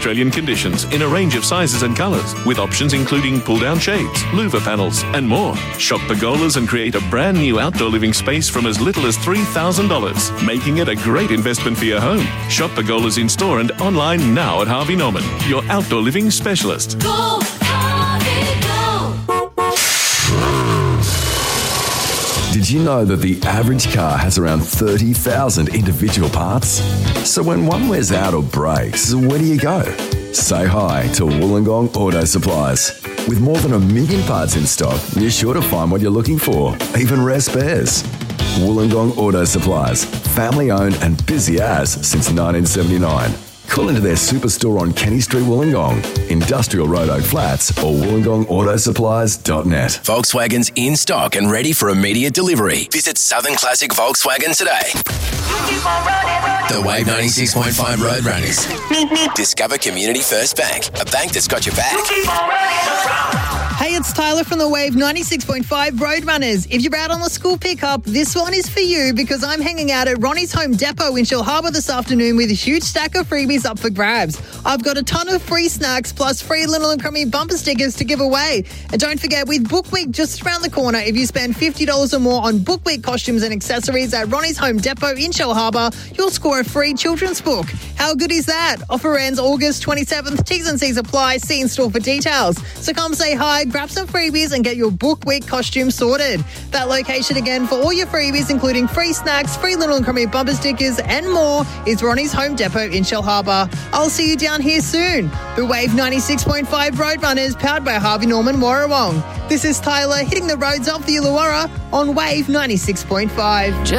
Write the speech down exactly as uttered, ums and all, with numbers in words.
Australian conditions in a range of sizes and colours, with options including pull-down shades, louver panels and more. Shop Pergolas and create a brand new outdoor living space from as little as three thousand dollars, making it a great investment for your home. Shop Pergolas in store and online now at Harvey Norman, your outdoor living specialist. Go, Harvey, go! Did you know that the average car has around thirty thousand individual parts? So when one wears out or breaks, where do you go? Say hi to Wollongong Auto Supplies. With more than a million parts in stock, you're sure to find what you're looking for, even rare spares. Wollongong Auto Supplies, family owned and busy as since nineteen seventy-nine. Call into their superstore on Kenny Street, Wollongong, Industrial Road, Oak Flats, or wollongong auto supplies dot net. Volkswagen's in stock and ready for immediate delivery. Visit Southern Classic Volkswagen today. The Wave ninety-six point five Roadrunners. Discover Community First Bank, a bank that's got your back. Hey, it's Tyler from the Wave ninety-six point five Roadrunners. If you're out on the school pickup, this one is for you because I'm hanging out at Ronnie's Home Depot in Shell Harbour this afternoon with a huge stack of freebies up for grabs. I've got a ton of free snacks plus free Little and Crummy bumper stickers to give away. And don't forget, with Book Week just around the corner, if you spend fifty dollars or more on Book Week costumes and accessories at Ronnie's Home Depot in Shell Harbour, you'll score a free children's book. How good is that? Offer ends August twenty-seventh. T's and C's apply. See in store for details. So come say hi, grab some freebies and get your Book Week costume sorted. That location again for all your freebies, including free snacks, free Little and Crummy bumper stickers and more, is Ronnie's Home Depot in Shell Harbour. I'll see you down here soon. The Wave ninety-six point five Roadrunners, powered by Harvey Norman Warrawong. This is Tyler hitting the roads of the Illawarra on Wave ninety-six point five.